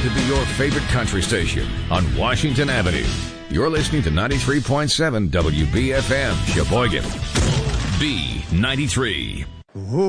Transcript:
proud to be your favorite country station on Washington Avenue. You're listening to 93.7 WBFM, Sheboygan. B93.